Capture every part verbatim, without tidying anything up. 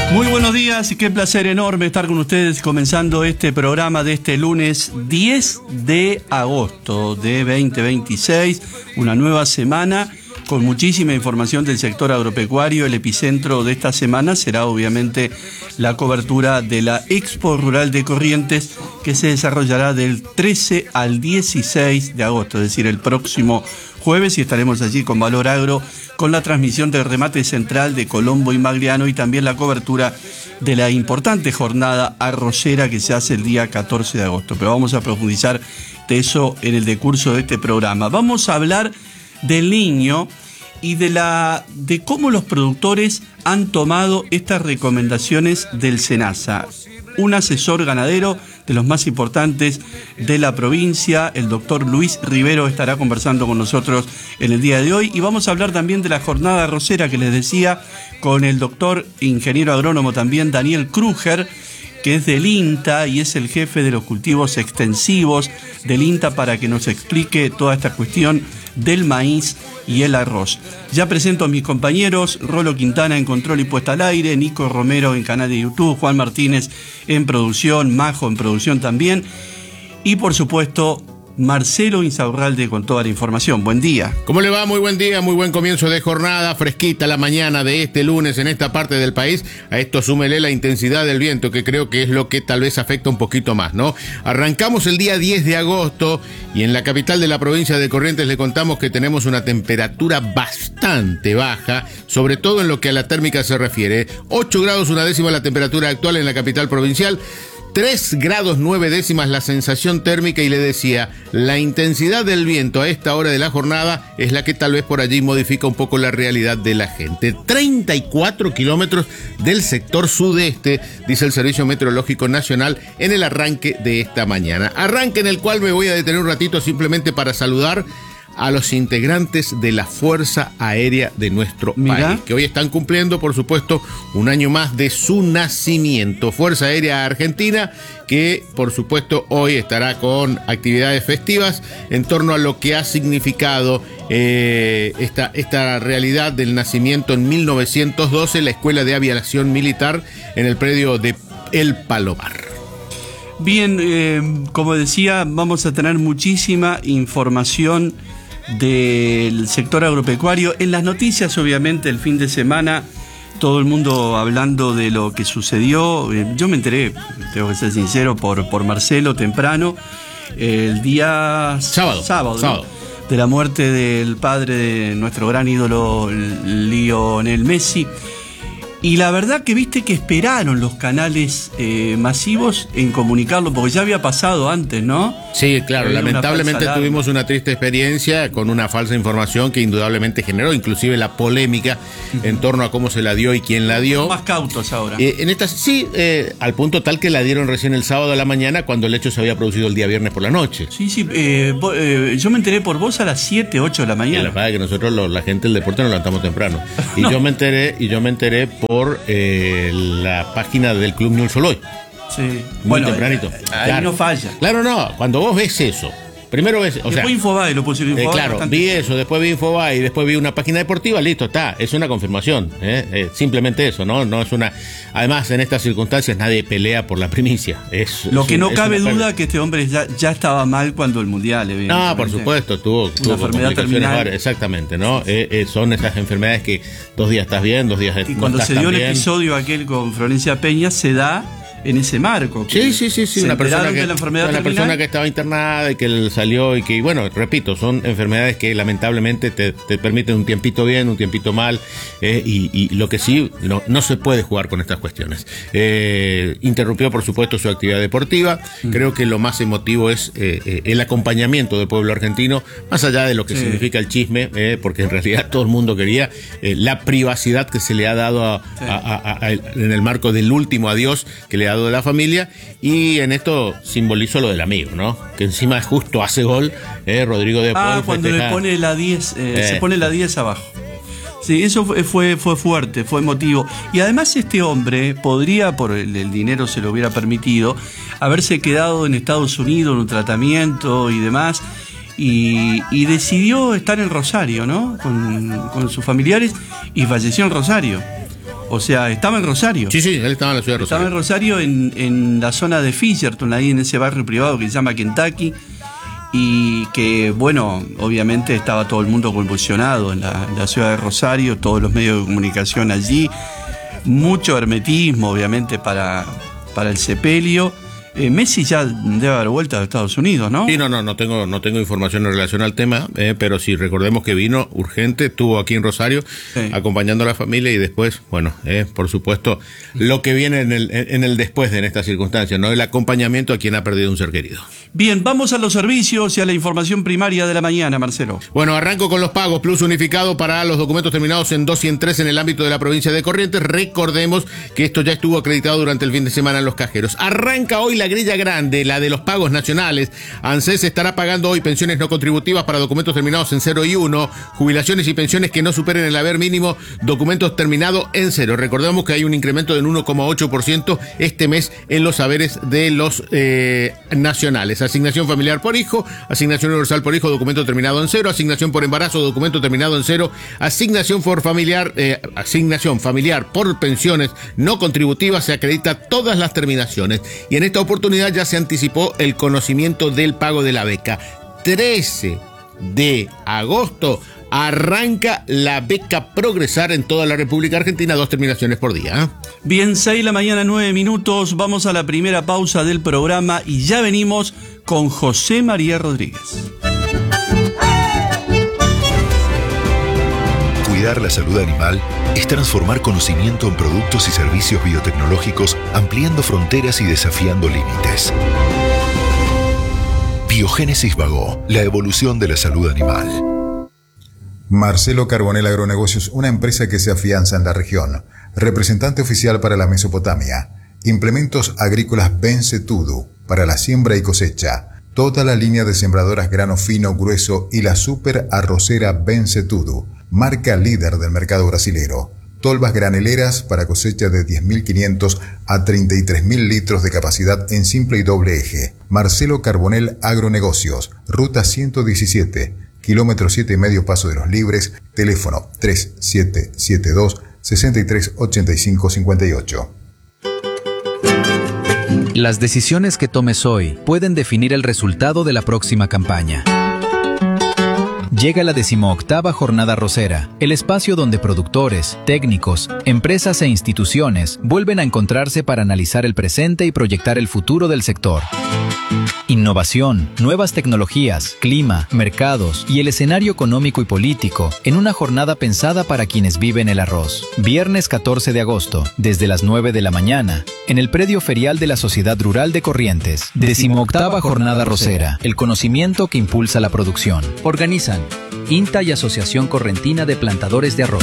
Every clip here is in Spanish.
Muy buenos días y qué placer enorme estar con ustedes comenzando este programa de este lunes diez de agosto de veinte veintiséis, una nueva semana con muchísima información del sector agropecuario. El epicentro de esta semana será obviamente la cobertura de la Expo Rural de Corrientes, que se desarrollará del trece al dieciséis de agosto, es decir, el próximo jueves, y estaremos allí con Valor Agro, con la transmisión del remate central de Colombo y Magliano y también la cobertura de la importante jornada arrocera que se hace el día catorce de agosto. Pero vamos a profundizar de eso en el decurso de este programa. Vamos a hablar del niño y de la de cómo los productores han tomado estas recomendaciones del SENASA. Un asesor ganadero de los más importantes de la provincia, el doctor Luis Rivero, estará conversando con nosotros en el día de hoy, y vamos a hablar también de la jornada arrocera que les decía con el doctor ingeniero agrónomo también Daniel Kruger, que es del INTA y es el jefe de los cultivos extensivos del INTA, para que nos explique toda esta cuestión del maíz y el arroz. Ya presento a mis compañeros: Rolo Quintana en control y puesta al aire, Nico Romero en canal de YouTube, Juan Martínez en producción, Majo en producción también, y por supuesto Marcelo Insaurralde con toda la información. Buen día. ¿Cómo le va? Muy buen día, muy buen comienzo de jornada, fresquita la mañana de este lunes en esta parte del país. A esto súmele la intensidad del viento, que creo que es lo que tal vez afecta un poquito más, ¿no? Arrancamos el día diez de agosto y en la capital de la provincia de Corrientes le contamos que tenemos una temperatura bastante baja, sobre todo en lo que a la térmica se refiere. ocho grados una décima la temperatura actual en la capital provincial, tres grados nueve décimas la sensación térmica, y le decía, la intensidad del viento a esta hora de la jornada es la que tal vez por allí modifica un poco la realidad de la gente. treinta y cuatro kilómetros del sector sudeste, dice el Servicio Meteorológico Nacional en el arranque de esta mañana. Arranque en el cual me voy a detener un ratito simplemente para saludar a los integrantes de la Fuerza Aérea de nuestro Mirá. país, que hoy están cumpliendo, por supuesto, un año más de su nacimiento. Fuerza Aérea Argentina, que por supuesto hoy estará con actividades festivas en torno a lo que ha significado eh, esta, esta realidad del nacimiento en mil novecientos doce, la Escuela de Aviación Militar en el predio de El Palomar. Bien, eh, como decía, vamos a tener muchísima información del sector agropecuario. En las noticias, obviamente, el fin de semana, todo el mundo hablando de lo que sucedió. Eh, yo me enteré, tengo que ser sincero, por, por Marcelo temprano, el día sábado, sábado, sábado. ¿no? de la muerte del padre de nuestro gran ídolo Lionel Messi. Y la verdad que viste que esperaron los canales eh, masivos en comunicarlo, porque ya había pasado antes, ¿no? Sí, claro, Había lamentablemente una tuvimos una triste experiencia con una falsa información que indudablemente generó inclusive la polémica en torno a cómo se la dio y quién la dio. Más cautos ahora. Eh, en esta, sí, eh, al punto tal que la dieron recién el sábado a la mañana, cuando el hecho se había producido el día viernes por la noche. Sí, sí, eh, bo- eh, yo me enteré por vos a las siete, ocho de la Y mañana. la verdad es que nosotros, lo, la gente del deporte, nos levantamos temprano. Y No. yo me enteré, y yo me enteré por eh, la página del Club Newell's Oloy. Sí. Muy Bueno, tempranito. eh, ahí Claro. no falla. Claro, no, cuando vos ves eso, primero ves, o Después sea, Infobae lo pusieron. Eh, Infobae claro, bastante. vi eso, después vi Infobae y después vi una página deportiva, listo, está, es una confirmación, ¿eh? Eh, simplemente eso, ¿no? No es una. Además, en estas circunstancias nadie pelea por la primicia. Es, Lo es que un- no es cabe una duda pérdida. que este hombre ya, ya estaba mal cuando el Mundial, No, evidentemente. por supuesto, tuvo, tuvo enfermedad complicaciones terminal. varias, exactamente, ¿no? Eh, eh, son esas enfermedades que dos días estás bien, dos días Y no cuando estás se dio tan el bien. episodio aquel con Florencia Peña, se da en ese marco. Sí, sí, sí, sí, se una persona enteraron que, de la enfermedad una terminal. persona que estaba internada y que él salió y que, bueno, repito, son enfermedades que lamentablemente te, te permiten un tiempito bien, un tiempito mal, eh, y, y lo que sí, no, no se puede jugar con estas cuestiones. Eh, interrumpió, por supuesto, su actividad deportiva. Mm. Creo que lo más emotivo es eh, eh, el acompañamiento del pueblo argentino, más allá de lo que sí. significa el chisme, eh, porque en realidad todo el mundo quería eh, la privacidad que se le ha dado a, sí. a, a, a, en el marco del último adiós que le ha dado de la familia, y en esto simbolizó lo del amigo, ¿no? Que encima justo hace gol, eh, Rodrigo de Paul. Ah, cuando festeja. le pone la diez, eh, eh. se pone la diez abajo. Sí, eso fue, fue, fue fuerte, fue emotivo. Y además este hombre podría, por el, el dinero se lo hubiera permitido, haberse quedado en Estados Unidos en un tratamiento y demás, y, y decidió estar en Rosario, ¿no? Con, con sus familiares, y falleció en Rosario. O sea, estaba en Rosario. Sí, sí, él estaba en la ciudad de Rosario. Estaba en Rosario, en, en la zona de Fisherton, ahí en ese barrio privado que se llama Kentucky. Y que, bueno, obviamente estaba todo el mundo convulsionado en la, en la ciudad de Rosario, todos los medios de comunicación allí. Mucho hermetismo, obviamente, para, para el sepelio. Eh, Messi ya debe haber vuelto a Estados Unidos, ¿no? Sí, no, no, no tengo, no tengo información en relación al tema, eh, pero sí, recordemos que vino urgente, estuvo aquí en Rosario, sí, acompañando a la familia y después, bueno, eh, por supuesto, lo que viene en el, en el después de en estas circunstancias, ¿no? El acompañamiento a quien ha perdido un ser querido. Bien, vamos a los servicios y a la información primaria de la mañana, Marcelo. Bueno, arranco con los pagos. Plus unificado para los documentos terminados en dos y en tres en el ámbito de la provincia de Corrientes. Recordemos que esto ya estuvo acreditado durante el fin de semana en los cajeros. Arranca hoy la grilla grande, la de los pagos nacionales. ANSES estará pagando hoy pensiones no contributivas para documentos terminados en cero y uno, jubilaciones y pensiones que no superen el haber mínimo, documentos terminados en cero. Recordemos que hay un incremento del uno coma ocho por ciento este mes en los haberes de los eh, nacionales. Asignación familiar por hijo, asignación universal por hijo, documento terminado en cero, asignación por embarazo, documento terminado en cero, asignación por familiar, eh, asignación familiar por pensiones no contributivas, se acredita todas las terminaciones. Y en esta oportunidad ya se anticipó el conocimiento del pago de la beca. trece de agosto arranca la beca Progresar en toda la República Argentina, dos terminaciones por día. ¿eh? Bien, seis de la mañana, nueve minutos, vamos a la primera pausa del programa y ya venimos con José María Rodríguez. Cuidar la salud animal es transformar conocimiento en productos y servicios biotecnológicos, ampliando fronteras y desafiando límites. Biogénesis Bagó, la evolución de la salud animal. Marcelo Carbonell Agronegocios, una empresa que se afianza en la región. Representante oficial para la Mesopotamia. Implementos agrícolas Bencetudo para la siembra y cosecha. Toda la línea de sembradoras grano fino, grueso y la super arrocera Bencetudo, marca líder del mercado brasilero. Tolvas graneleras para cosecha de diez mil quinientos a treinta y tres mil litros de capacidad en simple y doble eje. Marcelo Carbonell Agronegocios, ruta ciento diecisiete, kilómetro siete y medio Paso de los Libres, teléfono tres siete siete dos, seis tres ocho cinco cinco ocho. Las decisiones que tomes hoy pueden definir el resultado de la próxima campaña. Llega la decimoctava Jornada Arrocera, el espacio donde productores, técnicos, empresas e instituciones vuelven a encontrarse para analizar el presente y proyectar el futuro del sector. Innovación, nuevas tecnologías, clima, mercados y el escenario económico y político en una jornada pensada para quienes viven el arroz. Viernes catorce de agosto, desde las nueve de la mañana, en el predio ferial de la Sociedad Rural de Corrientes. Decimoctava Jornada Arrocera, el conocimiento que impulsa la producción. Organizan INTA y Asociación Correntina de Plantadores de Arroz.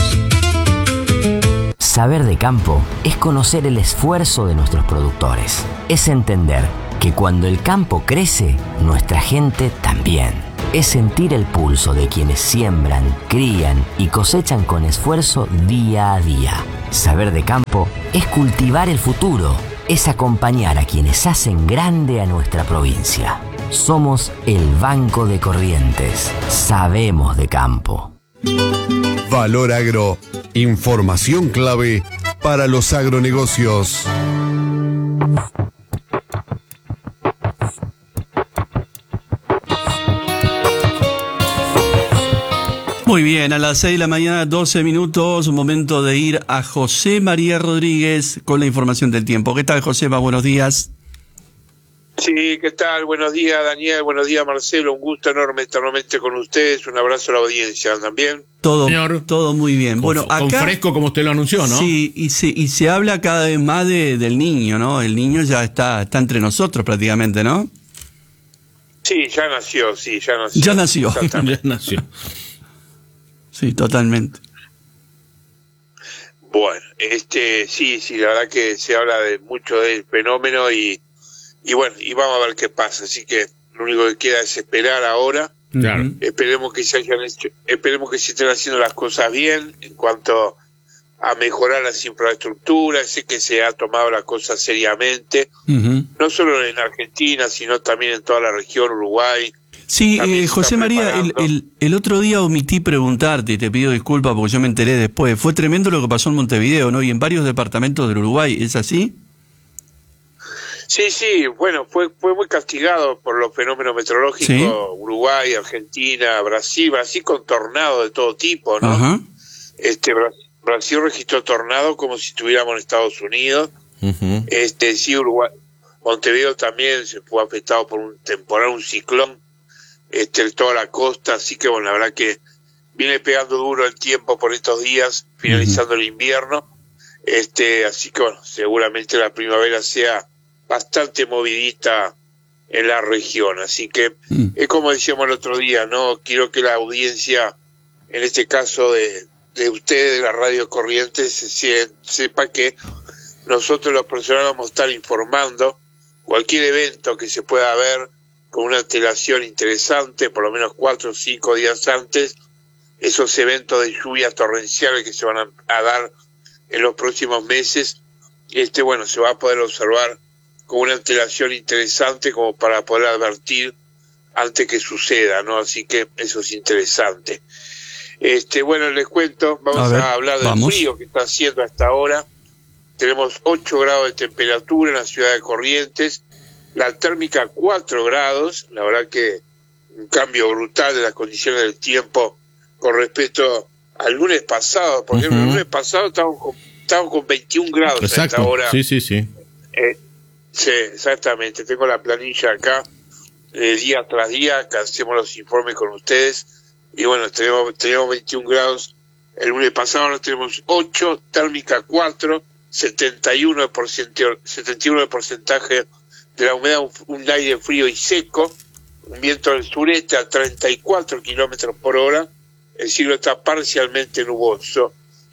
Saber de campo es conocer el esfuerzo de nuestros productores. Es entender que cuando el campo crece, nuestra gente también. Es sentir el pulso de quienes siembran, crían y cosechan con esfuerzo día a día. Saber de campo es cultivar el futuro. Es acompañar a quienes hacen grande a nuestra provincia. Somos el Banco de Corrientes. Sabemos de campo. Valor Agro. Información clave para los agronegocios. Muy bien, a las seis de la mañana, doce minutos, momento de ir a José María Rodríguez con la información del tiempo. ¿Qué tal, Joseba? Buenos días. Sí, ¿qué tal? Buenos días, Daniel. Buenos días, Marcelo. Un gusto enorme estar nuevamente con ustedes. Un abrazo a la audiencia también. Todo, Señor, todo muy bien. Con, Bueno, acá, con fresco como usted lo anunció, ¿no? Sí, y se, y se habla cada vez más de, del niño, ¿no? El niño ya está, está entre nosotros prácticamente, ¿no? Sí, ya nació, sí, ya nació. Ya nació. Ya nació. Sí, totalmente. Bueno, este, sí, sí, la verdad que se habla de mucho del fenómeno y, y bueno, y vamos a ver qué pasa. Así que lo único que queda es esperar ahora. Claro. Esperemos que se hayan hecho, esperemos que se estén haciendo las cosas bien en cuanto a mejorar las infraestructuras. Sé que se ha tomado la cosa seriamente, uh-huh. no solo en Argentina, sino también en toda la región, Uruguay, Sí, eh, José María, el, el, el otro día omití preguntarte, y te pido disculpas porque yo me enteré después. Fue tremendo lo que pasó en Montevideo, ¿no? Y en varios departamentos del Uruguay, ¿es así? Sí, sí, bueno, fue fue muy castigado por los fenómenos meteorológicos, ¿sí? Uruguay, Argentina, Brasil, Brasil con tornados de todo tipo, ¿no? Ajá. Este Brasil registró tornados como si estuviéramos en Estados Unidos. Uh-huh. Este sí, Uruguay, Montevideo también se fue afectado por un temporal, un ciclón, este toda la costa, así que bueno, la verdad que viene pegando duro el tiempo por estos días, finalizando uh-huh. el invierno, este, así que bueno, seguramente la primavera sea bastante movidita en la región, así que mm. es como decíamos el otro día, no quiero que la audiencia, en este caso de, de ustedes, de la Radio Corrientes, se, sepa que nosotros los profesionales vamos a estar informando cualquier evento que se pueda ver con una antelación interesante, por lo menos cuatro o cinco días antes, esos eventos de lluvias torrenciales que se van a, a dar en los próximos meses, este bueno, se va a poder observar con una antelación interesante como para poder advertir antes que suceda, ¿no? Así que eso es interesante. Este, bueno, les cuento, vamos a, ver, a hablar del vamos. frío que está haciendo hasta ahora. Tenemos ocho grados de temperatura en la ciudad de Corrientes, la térmica cuatro grados, la verdad que un cambio brutal de las condiciones del tiempo con respecto al lunes pasado. Por ejemplo, uh-huh. el lunes pasado estábamos con, estábamos con veintiún grados. Exacto. A esta hora. Sí, sí, sí. Eh, Sí, exactamente. Tengo la planilla acá, eh, día tras día, que hacemos los informes con ustedes. Y bueno, tenemos, tenemos veintiún grados. El lunes pasado ahora tenemos ocho, térmica cuatro, setenta y uno por ciento, setenta y uno por ciento de porcentaje de la humedad, un, un aire frío y seco, un viento del sureste a treinta y cuatro kilómetros por hora. El cielo está parcialmente nuboso.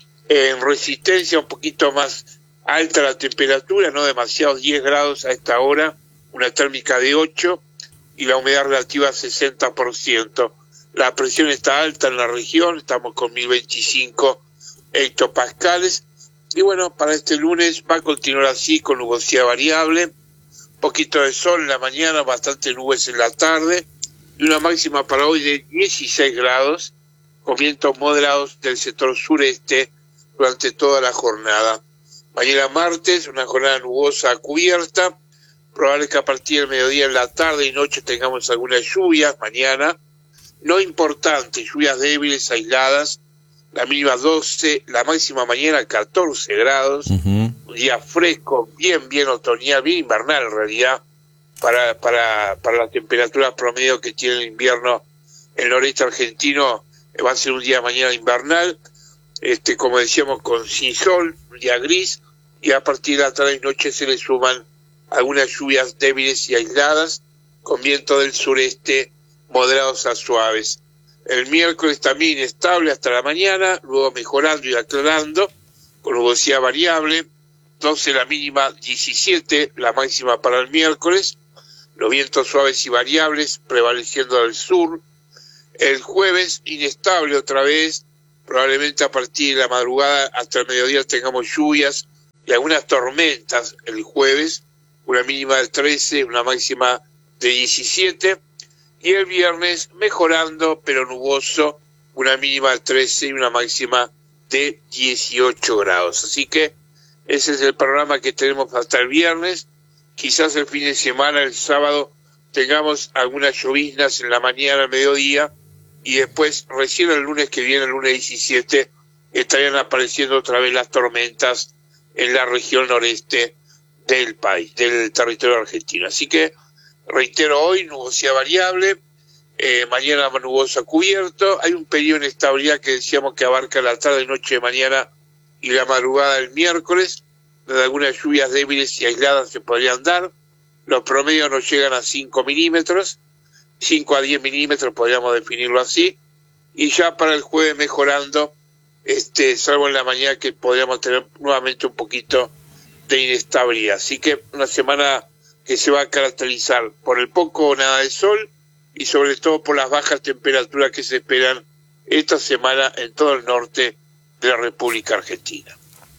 En resistencia un poquito más alta la temperatura, no demasiados, diez grados a esta hora, una térmica de ocho y la humedad relativa sesenta por ciento. La presión está alta en la región, estamos con mil veinticinco hectopascales. Y bueno, para este lunes va a continuar así con nubosidad variable, poquito de sol en la mañana, bastante nubes en la tarde y una máxima para hoy de dieciséis grados, con vientos moderados del sector sureste durante toda la jornada. Mañana martes, una jornada nubosa cubierta, probable que a partir del mediodía en la tarde y noche tengamos algunas lluvias mañana, no importantes, lluvias débiles, aisladas, la mínima doce, la máxima mañana catorce grados, uh-huh. un día fresco, bien, bien otoñal, bien invernal en realidad, para, para, para la temperatura promedio que tiene el invierno en el noreste argentino, va a ser un día mañana invernal, este como decíamos con sin sol, un día gris, y a partir de la tarde y noche se le suman algunas lluvias débiles y aisladas, con viento del sureste moderados a suaves. El miércoles también inestable hasta la mañana, luego mejorando y aclarando, con nubosidad variable, doce la mínima, diecisiete la máxima para el miércoles, los vientos suaves y variables prevaleciendo al sur. El jueves inestable otra vez, probablemente a partir de la madrugada hasta el mediodía tengamos lluvias y algunas tormentas el jueves, una mínima de trece, una máxima de diecisiete, y el viernes mejorando pero nuboso, una mínima de trece y una máxima de dieciocho grados. Así que ese es el panorama que tenemos hasta el viernes. Quizás el fin de semana, el sábado, tengamos algunas lloviznas en la mañana, al mediodía, y después, recién el lunes que viene, el lunes diecisiete, estarían apareciendo otra vez las tormentas en la región noreste del país, del territorio argentino. Así que, reitero, hoy nubosidad variable, eh, mañana nuboso cubierto, hay un periodo de inestabilidad que decíamos que abarca la tarde, noche de mañana y la madrugada del miércoles, donde algunas lluvias débiles y aisladas se podrían dar, los promedios no llegan a cinco milímetros, cinco a diez milímetros podríamos definirlo así, y ya para el jueves mejorando, este salvo en la mañana que podríamos tener nuevamente un poquito de inestabilidad. Así que una semana que se va a caracterizar por el poco o nada de sol y sobre todo por las bajas temperaturas que se esperan esta semana en todo el norte de la República Argentina.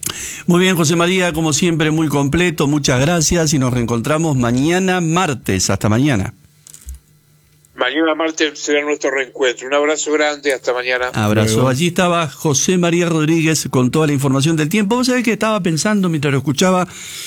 Muy bien, José María, como siempre muy completo, muchas gracias y nos reencontramos mañana martes. Hasta mañana. Mañana martes será nuestro reencuentro. Un abrazo grande, hasta mañana. Abrazo. Luego. Allí estaba José María Rodríguez con toda la información del tiempo. Vos sabés que estaba pensando mientras lo escuchaba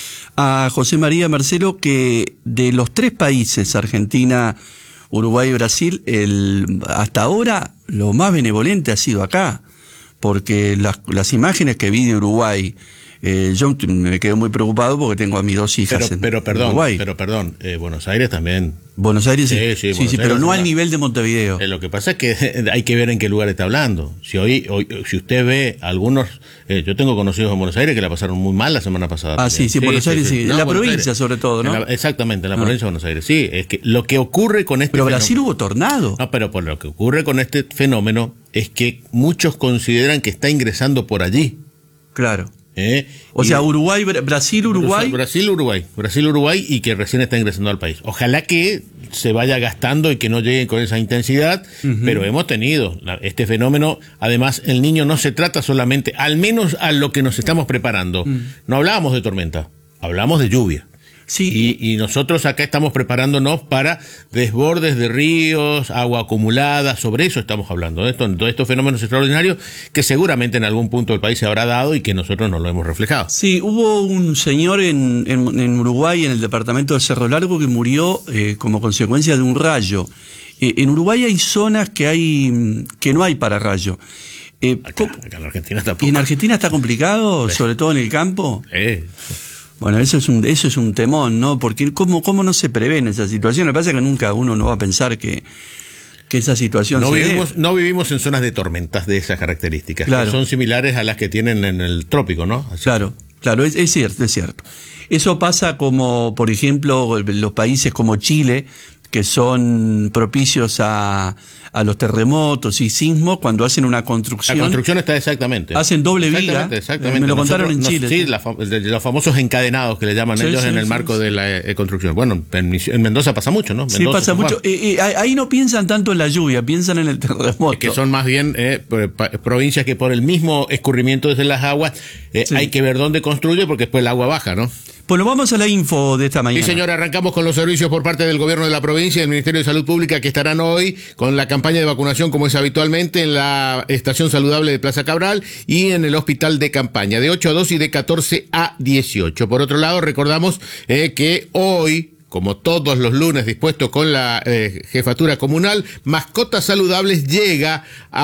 a José María, Marcelo, que de los tres países, Argentina, Uruguay y Brasil, el, hasta ahora lo más benevolente ha sido acá, porque las, las imágenes que vi de Uruguay, eh, yo me quedo muy preocupado porque tengo a mis dos hijas pero, en pero perdón, Uruguay. Pero perdón, eh, Buenos Aires también. Buenos Aires sí, sí, sí, sí, Buenos sí Aires pero no una... al nivel de Montevideo. Eh, lo que pasa es que hay que ver en qué lugar está hablando. Si hoy, hoy si usted ve algunos, eh, yo tengo conocidos en Buenos Aires que la pasaron muy mal la semana pasada. Ah, sí, sí, sí, Buenos Aires sí. sí. No, en la Buenos provincia Aires, sobre todo, ¿no? En la, exactamente, en la ah. provincia de Buenos Aires. Sí, es que lo que ocurre con este Pero fenómeno, Brasil hubo tornado. No, pero por lo que ocurre con este fenómeno es que muchos consideran que está ingresando por allí. Claro. ¿Eh? O sea, Uruguay, Brasil, Uruguay. Brasil, Uruguay. Brasil, Uruguay y que recién está ingresando al país. Ojalá que se vaya gastando y que no llegue con esa intensidad, uh-huh. pero hemos tenido este fenómeno. Además, el Niño no se trata solamente, al menos a lo que nos estamos preparando. Uh-huh. No hablábamos de tormenta, hablamos de lluvia. Sí. Y, y nosotros acá estamos preparándonos para desbordes de ríos, agua acumulada, sobre eso estamos hablando, de esto, de estos fenómenos extraordinarios que seguramente en algún punto del país se habrá dado y que nosotros no lo hemos reflejado. Sí, hubo un señor en, en, en Uruguay, en el departamento de Cerro Largo, que murió eh, como consecuencia de un rayo. Eh, en Uruguay hay zonas que hay que no hay pararrayo. Eh, acá, acá en Argentina está ¿Y en Argentina está complicado, sí. sobre todo en el campo? Eh. Bueno, eso es un eso es un temón, ¿no? Porque ¿cómo, cómo no se prevé esa situación? Lo que pasa es que nunca uno no va a pensar que, que esa situación no se vivimos dé. No vivimos en zonas de tormentas de esas características, claro. que son similares a las que tienen en el trópico, ¿no? Así. Claro, claro, es, es cierto, es cierto. Eso pasa como, por ejemplo, los países como Chile, que son propicios a, a los terremotos y sismos, cuando hacen una construcción. La construcción está exactamente. Hacen doble viga. Exactamente, exactamente. Me lo contaron Nosotros, en Chile. No, sí, la, de, de los famosos encadenados que le llaman sí, ellos sí, en el sí, marco sí. de la eh, construcción. Bueno, en, en Mendoza pasa mucho, ¿no? Mendoza, sí, pasa mucho. Eh, eh, ahí no piensan tanto en la lluvia, piensan en el terremoto. Es que son más bien eh, provincias que por el mismo escurrimiento desde las aguas eh, sí. hay que ver dónde construye porque después el agua baja, ¿no? Bueno, vamos a la info de esta mañana. Sí, señor, arrancamos con los servicios por parte del gobierno de la provincia y del Ministerio de Salud Pública que estarán hoy con la campaña de vacunación como es habitualmente en la Estación Saludable de Plaza Cabral y en el Hospital de Campaña, de ocho a dos y de catorce a dieciocho. Por otro lado, recordamos eh, que hoy, como todos los lunes, dispuesto con la eh, jefatura comunal, Mascotas Saludables llega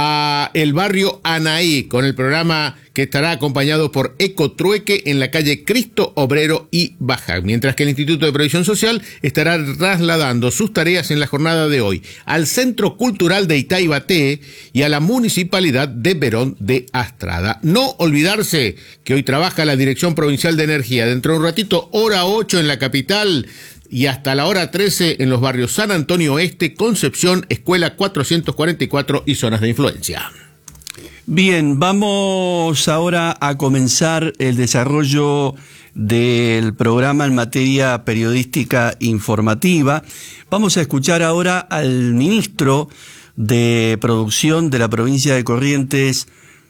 a el barrio Anaí con el programa que estará acompañado por Ecotrueque en la calle Cristo Obrero y Baja, mientras que el Instituto de Previsión Social estará trasladando sus tareas en la jornada de hoy al Centro Cultural de Itaibaté y a la Municipalidad de Verón de Astrada. No olvidarse que hoy trabaja la Dirección Provincial de Energía. Dentro de un ratito, hora ocho en la capital, y hasta la hora trece en los barrios San Antonio Oeste, Concepción, Escuela cuatrocientos cuarenta y cuatro y zonas de influencia. Bien, vamos ahora a comenzar el desarrollo del programa en materia periodística informativa. Vamos a escuchar ahora al ministro de Producción de la provincia de Corrientes,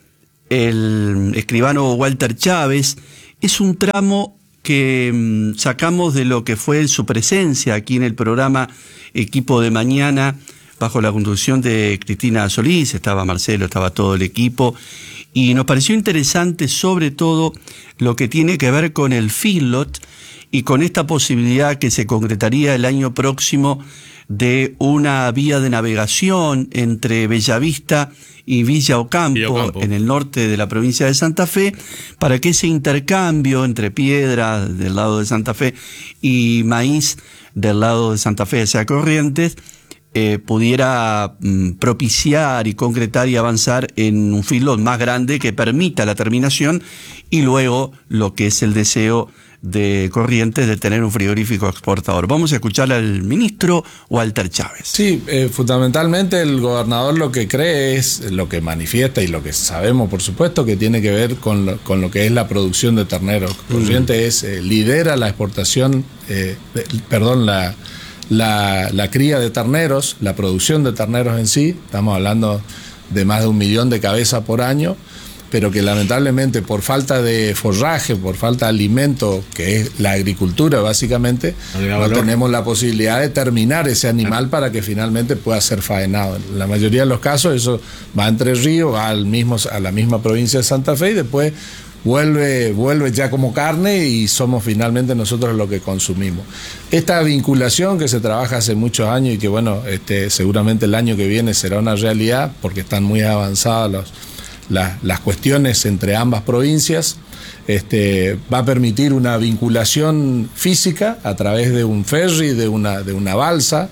el escribano Walter Chávez. Es un tramo que mmm, sacamos de lo que fue su presencia aquí en el programa Equipo de Mañana, bajo la conducción de Cristina Solís, estaba Marcelo, estaba todo el equipo, y nos pareció interesante sobre todo lo que tiene que ver con el feedlot y con esta posibilidad que se concretaría el año próximo de una vía de navegación entre Bellavista y Villa Ocampo, Villa Ocampo, en el norte de la provincia de Santa Fe, para que ese intercambio entre piedra del lado de Santa Fe y maíz del lado de Santa Fe hacia Corrientes, Eh, pudiera mm, propiciar y concretar y avanzar en un feedlot más grande que permita la terminación y luego lo que es el deseo de Corrientes de tener un frigorífico exportador. Vamos a escuchar al ministro Walter Chávez. Sí, eh, fundamentalmente el gobernador lo que cree es, lo que manifiesta y lo que sabemos por supuesto que tiene que ver con lo, con lo que es la producción de terneros. Corrientes mm. es, eh, lidera la exportación, eh, de, perdón, la La, la cría de terneros, la producción de terneros en sí, estamos hablando de más de un millón de cabezas por año, pero que lamentablemente por falta de forraje, por falta de alimento, que es la agricultura básicamente, no tenemos la posibilidad de terminar ese animal para que finalmente pueda ser faenado. En la mayoría de los casos eso va a Entre Ríos, va al mismo, a la misma provincia de Santa Fe y después vuelve, vuelve ya como carne y somos finalmente nosotros los que consumimos. Esta vinculación que se trabaja hace muchos años y que bueno, este, seguramente el año que viene será una realidad porque están muy avanzadas los La, las cuestiones entre ambas provincias, este, va a permitir una vinculación física a través de un ferry, de una, de una balsa,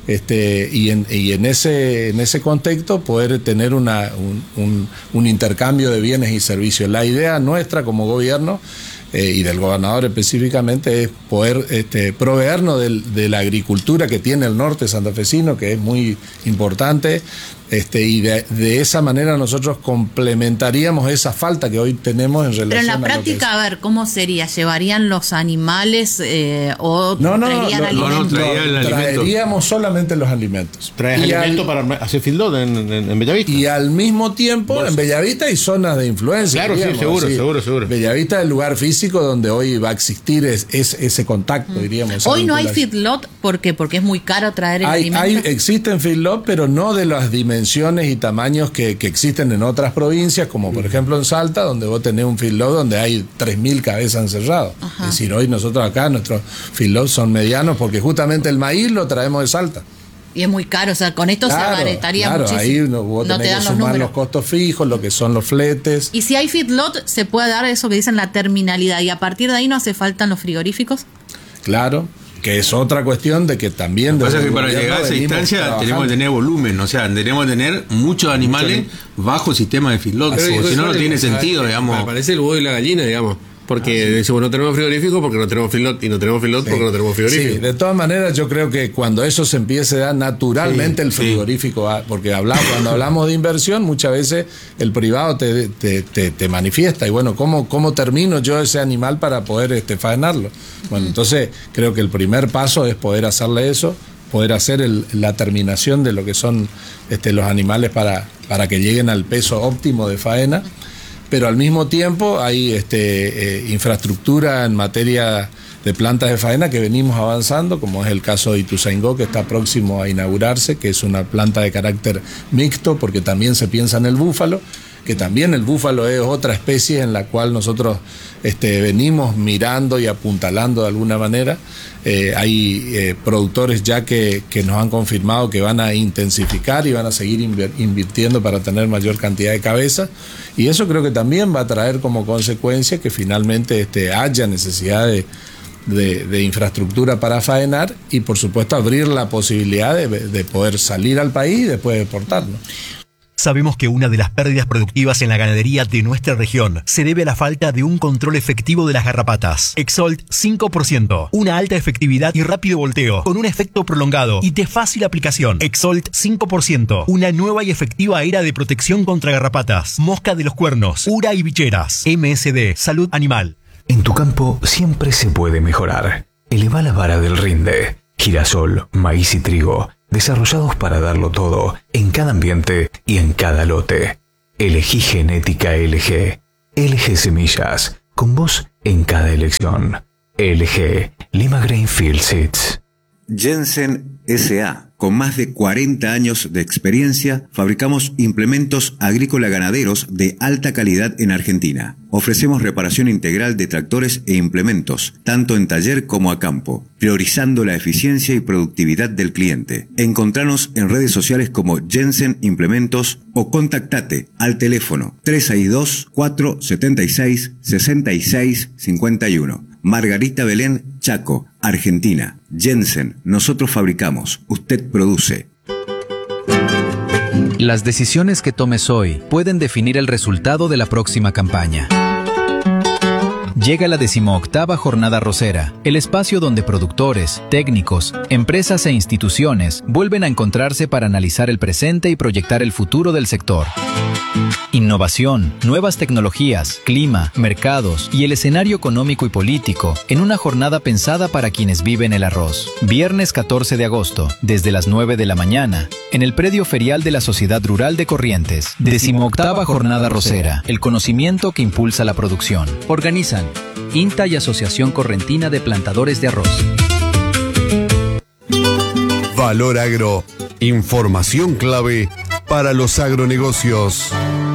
este, y, en, y en, ese, en ese contexto poder tener una, un, un, un intercambio de bienes y servicios. La idea nuestra como gobierno eh, y del gobernador específicamente es poder este, proveernos de, de la agricultura que tiene el norte santafesino, que es muy importante. Este, y de, de esa manera nosotros complementaríamos esa falta que hoy tenemos en relación. Pero en la a práctica, a ver, ¿cómo sería? ¿Llevarían los animales eh, o no, no, traerían no, alimentos? No, no, traía el traeríamos solamente los alimentos. ¿Traes alimentos para hacer field load en, en, en Bellavista? Y al mismo tiempo, ¿Vos? en Bellavista hay zonas de influencia. Claro, diríamos, sí, seguro, así. seguro, seguro. Bellavista es el lugar físico donde hoy va a existir es, es, ese contacto, mm. diríamos. Hoy no hay feedlot, ¿por qué? Porque es muy caro traer el hay, alimento. Hay, existen feedlot, pero no de las dimensiones y tamaños que, que existen en otras provincias, como por ejemplo en Salta, donde vos tenés un feedlot donde hay tres mil cabezas encerradas. Ajá. Es decir, hoy nosotros acá, nuestros feedlots son medianos porque justamente el maíz lo traemos de Salta. Y es muy caro, o sea, con esto claro, se abarataría claro, muchísimo. Ahí no, vos no tenés te dan que los sumar números. los costos fijos, lo que son los fletes. Y si hay feedlot, se puede dar eso que dicen la terminalidad, y a partir de ahí no hace falta los frigoríficos. Claro, que es otra cuestión de que también... Lo que pasa es que para llegar a esa instancia trabajando. tenemos que tener volumen, o sea, tenemos que tener muchos animales Mucho. bajo sistema de feedlot, porque si no, no tiene sentido, digamos. Parece el huevo y la gallina, digamos. Porque ah, sí. decimos no tenemos frigorífico porque no tenemos feedlot y no tenemos feedlot sí. porque no tenemos frigorífico. Sí, de todas maneras yo creo que cuando eso se empiece a dar naturalmente sí, el frigorífico, sí. porque hablamos, cuando hablamos de inversión muchas veces el privado te, te, te, te manifiesta y bueno, ¿cómo, ¿cómo termino yo ese animal para poder este, faenarlo? Bueno, uh-huh. entonces creo que el primer paso es poder hacerle eso, poder hacer el, la terminación de lo que son este, los animales para, para que lleguen al peso óptimo de faena. Pero al mismo tiempo hay este, eh, infraestructura en materia de plantas de faena que venimos avanzando, como es el caso de Ituzaingó, que está próximo a inaugurarse, que es una planta de carácter mixto, porque también se piensa en el búfalo, que también el búfalo es otra especie en la cual nosotros este, venimos mirando y apuntalando de alguna manera. Eh, hay eh, productores ya que, que nos han confirmado que van a intensificar y van a seguir invirtiendo para tener mayor cantidad de cabezas, y eso creo que también va a traer como consecuencia que finalmente este, haya necesidad de, de, de infraestructura para faenar y por supuesto abrir la posibilidad de, de poder salir al país y después exportarlo. Sabemos que una de las pérdidas productivas en la ganadería de nuestra región se debe a la falta de un control efectivo de las garrapatas. Exolt cinco por ciento, una alta efectividad y rápido volteo, con un efecto prolongado y de fácil aplicación. Exolt cinco por ciento, una nueva y efectiva era de protección contra garrapatas, mosca de los cuernos, ura y bicheras. M S D, Salud Animal. En tu campo siempre se puede mejorar. Eleva la vara del rinde. Girasol, maíz y trigo, desarrollados para darlo todo, en cada ambiente y en cada lote. Elegí Genética L G. L G Semillas, con vos en cada elección. L G, Lima Grainfield Seeds. Jensen S A Con más de cuarenta años de experiencia, fabricamos implementos agrícola-ganaderos de alta calidad en Argentina. Ofrecemos reparación integral de tractores e implementos, tanto en taller como a campo, priorizando la eficiencia y productividad del cliente. Encontranos en redes sociales como Jensen Implementos o contactate al teléfono tres seis dos, cuatro siete seis, seis seis cinco uno. Margarita Belén, Chaco, Argentina. Jensen, nosotros fabricamos, usted produce. Las decisiones que tomes hoy pueden definir el resultado de la próxima campaña. Llega la decimoctava Jornada Rosera, el espacio donde productores, técnicos, empresas e instituciones vuelven a encontrarse para analizar el presente y proyectar el futuro del sector. innovación, nuevas tecnologías, clima, mercados y el escenario económico y político en una jornada pensada para quienes viven el arroz. Viernes catorce de agosto, desde las nueve de la mañana, en el predio ferial de la Sociedad Rural de Corrientes. Decimoctava Jornada Arrocera, el conocimiento que impulsa la producción. Organizan INTA y Asociación Correntina de Plantadores de Arroz. Valor Agro, información clave para los agronegocios.